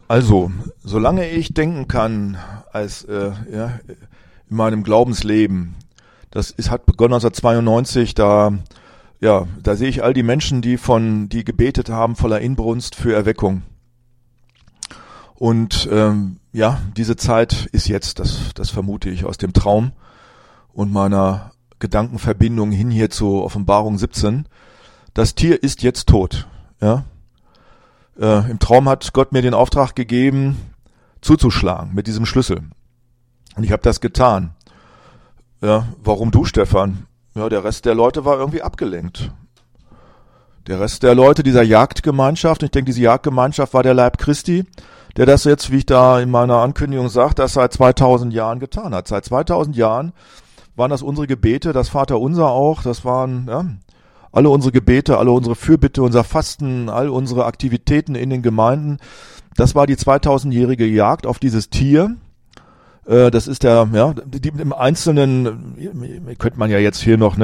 Also, solange ich denken kann, in meinem Glaubensleben, hat begonnen 1992, da sehe ich all die Menschen, die gebetet haben voller Inbrunst für Erweckung. Und diese Zeit ist jetzt, das vermute ich aus dem Traum und meiner Gedankenverbindung hin hier zur Offenbarung 17. Das Tier ist jetzt tot. Ja. Im Traum hat Gott mir den Auftrag gegeben, zuzuschlagen mit diesem Schlüssel. Und ich habe das getan. Ja, warum du, Stefan? Ja, der Rest der Leute war irgendwie abgelenkt. Der Rest der Leute dieser Jagdgemeinschaft, ich denke, diese Jagdgemeinschaft war der Leib Christi, der das jetzt, wie ich da in meiner Ankündigung sage, das seit 2000 Jahren getan hat. Seit 2000 Jahren waren das unsere Gebete, das Vaterunser auch, das waren alle unsere Gebete, alle unsere Fürbitte, unser Fasten, all unsere Aktivitäten in den Gemeinden. Das war die 2000-jährige Jagd auf dieses Tier. Das ist im Einzelnen, könnte man ja jetzt hier noch,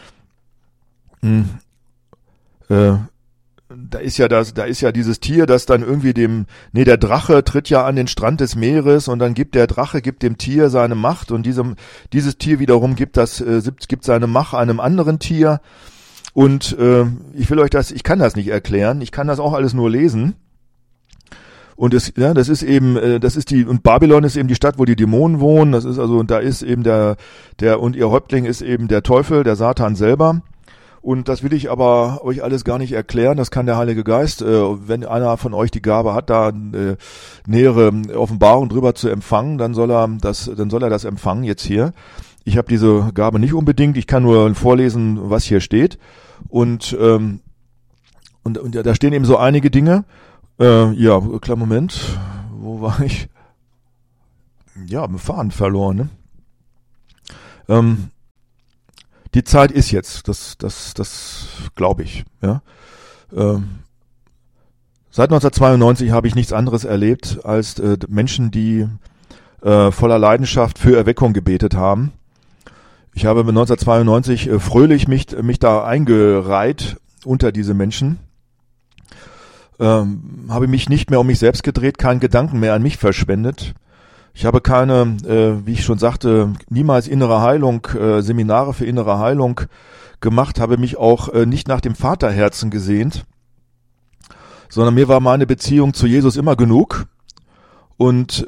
da ist ja dieses Tier, das dann irgendwie der Drache tritt ja an den Strand des Meeres und dann gibt der Drache dem Tier seine Macht und dieses Tier wiederum gibt seine Macht einem anderen Tier. Und ich kann das nicht erklären, ich kann das auch alles nur lesen. Und und Babylon ist eben die Stadt, wo die Dämonen wohnen. Das ist also, da ist eben und ihr Häuptling ist eben der Teufel, der Satan selber. Und das will ich aber euch alles gar nicht erklären. Das kann der Heilige Geist, wenn einer von euch die Gabe hat, da nähere Offenbarung drüber zu empfangen, dann soll er das empfangen jetzt hier. Ich habe diese Gabe nicht unbedingt. Ich kann nur vorlesen, was hier steht. Und da stehen eben so einige Dinge. Klar, Moment. Wo war ich? Ja, im Faden verloren, ne? Die Zeit ist jetzt. Das glaube ich, ja. Seit 1992 habe ich nichts anderes erlebt als Menschen, die voller Leidenschaft für Erweckung gebetet haben. Ich habe 1992 fröhlich mich da eingereiht unter diese Menschen. Habe mich nicht mehr um mich selbst gedreht, keinen Gedanken mehr an mich verschwendet. Ich habe keine, wie ich schon sagte, niemals innere Heilung, Seminare für innere Heilung gemacht, habe mich auch nicht nach dem Vaterherzen gesehnt, sondern mir war meine Beziehung zu Jesus immer genug. Und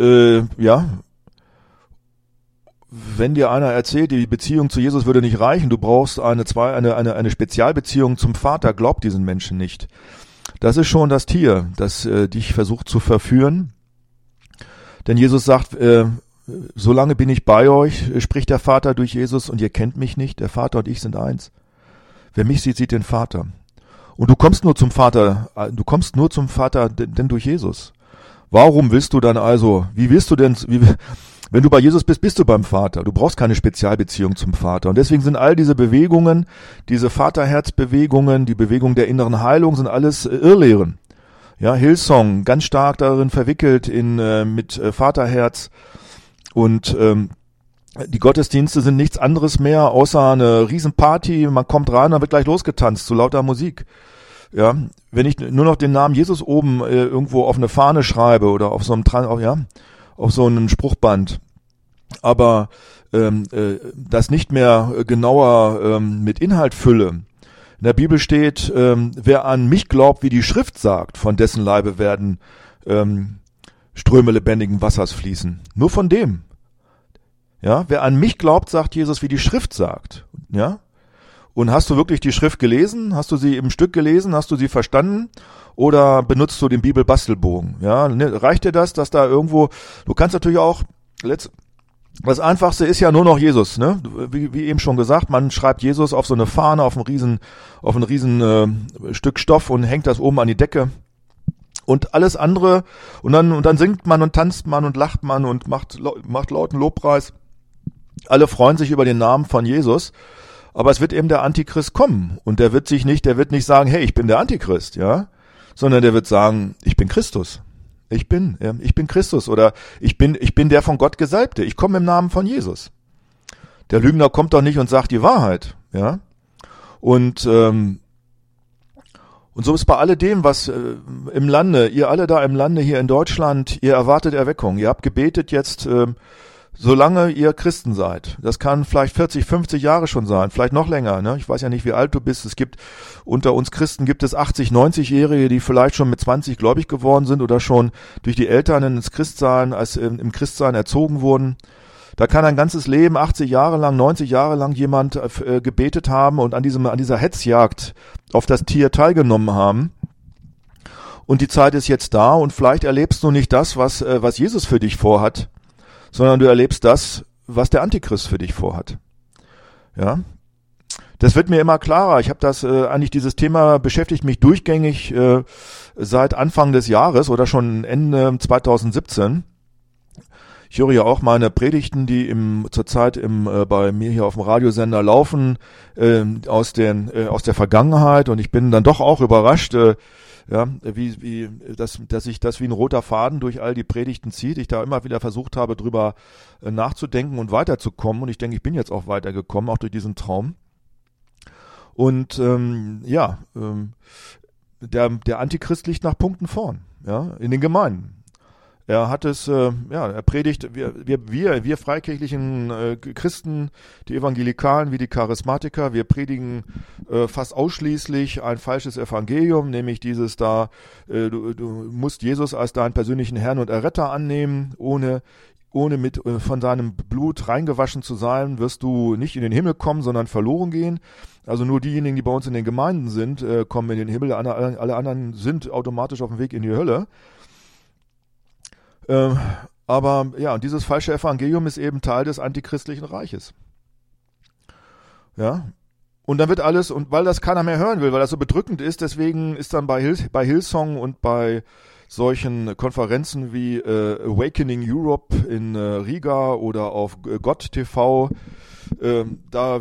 wenn dir einer erzählt, die Beziehung zu Jesus würde nicht reichen, du brauchst eine Spezialbeziehung zum Vater, glaub diesen Menschen nicht. Das ist schon das Tier, das dich versucht zu verführen. Denn Jesus sagt, solange bin ich bei euch, spricht der Vater durch Jesus, und ihr kennt mich nicht, der Vater und ich sind eins. Wer mich sieht, sieht den Vater. Und du kommst nur zum Vater denn durch Jesus. Warum willst du dann also, wenn du bei Jesus bist, bist du beim Vater. Du brauchst keine Spezialbeziehung zum Vater. Und deswegen sind all diese Bewegungen, diese Vaterherzbewegungen, die Bewegung der inneren Heilung, sind alles Irrlehren. Ja, Hillsong, ganz stark darin verwickelt mit Vaterherz. Und die Gottesdienste sind nichts anderes mehr, außer eine Riesenparty. Man kommt rein, dann wird gleich losgetanzt zu lauter Musik. Ja, wenn ich nur noch den Namen Jesus oben irgendwo auf eine Fahne schreibe oder auf so einem Spruchband, aber das nicht mehr genauer mit Inhalt fülle. In der Bibel steht, wer an mich glaubt, wie die Schrift sagt, von dessen Leibe werden Ströme lebendigen Wassers fließen. Nur von dem. Ja, wer an mich glaubt, sagt Jesus, wie die Schrift sagt. Ja. Und hast du wirklich die Schrift gelesen? Hast du sie im Stück gelesen? Hast du sie verstanden? Oder benutzt du den Bibelbastelbogen? Ja, reicht dir das, dass da irgendwo, du kannst natürlich auch, das Einfachste ist ja nur noch Jesus, ne? Wie eben schon gesagt, man schreibt Jesus auf so eine Fahne, auf ein riesen Stück Stoff und hängt das oben an die Decke. Und alles andere, und dann singt man und tanzt man und lacht man und macht lauten Lobpreis. Alle freuen sich über den Namen von Jesus. Aber es wird eben der Antichrist kommen. Und der wird nicht sagen, hey, ich bin der Antichrist, ja? Sondern der wird sagen, ich bin Christus. Ich bin Christus, oder ich bin der von Gott Gesalbte. Ich komme im Namen von Jesus. Der Lügner kommt doch nicht und sagt die Wahrheit, ja? Und Und so ist bei alledem, was im Lande, ihr alle da im Lande hier in Deutschland, ihr erwartet Erweckung. Ihr habt gebetet jetzt, solange ihr Christen seid. Das kann vielleicht 40, 50 Jahre schon sein, vielleicht noch länger. Ne? Ich weiß ja nicht, wie alt du bist. Es gibt unter uns Christen gibt es 80, 90-Jährige, die vielleicht schon mit 20 gläubig geworden sind oder schon durch die Eltern ins Christsein, im Christsein erzogen wurden. Da kann ein ganzes Leben, 80 Jahre lang, 90 Jahre lang jemand gebetet haben und an dieser Hetzjagd auf das Tier teilgenommen haben. Und die Zeit ist jetzt da und vielleicht erlebst du nicht das, was Jesus für dich vorhat, sondern du erlebst das, was der Antichrist für dich vorhat. Ja, das wird mir immer klarer. Ich habe dieses Thema beschäftigt mich durchgängig seit Anfang des Jahres oder schon Ende 2017. Ich höre ja auch meine Predigten, die zurzeit bei mir hier auf dem Radiosender laufen, aus der Vergangenheit, und ich bin dann doch auch überrascht, dass sich das wie ein roter Faden durch all die Predigten zieht. Ich da immer wieder versucht habe, drüber nachzudenken und weiterzukommen, und ich denke, ich bin jetzt auch weitergekommen, auch durch diesen Traum. Und der Antichrist liegt nach Punkten vorn, ja, in den Gemeinden. Er hat er predigt, wir freikirchlichen Christen, die Evangelikalen wie die Charismatiker, wir predigen fast ausschließlich ein falsches Evangelium, nämlich dieses du musst Jesus als deinen persönlichen Herrn und Erretter annehmen, ohne von seinem Blut reingewaschen zu sein, wirst du nicht in den Himmel kommen, sondern verloren gehen. Also nur diejenigen, die bei uns in den Gemeinden sind, kommen in den Himmel, alle anderen sind automatisch auf dem Weg in die Hölle. Aber ja, und dieses falsche Evangelium ist eben Teil des antichristlichen Reiches. Ja, und dann wird alles, und weil das keiner mehr hören will, weil das so bedrückend ist, deswegen ist dann bei Hillsong und bei solchen Konferenzen wie Awakening Europe in Riga oder auf Gott TV, da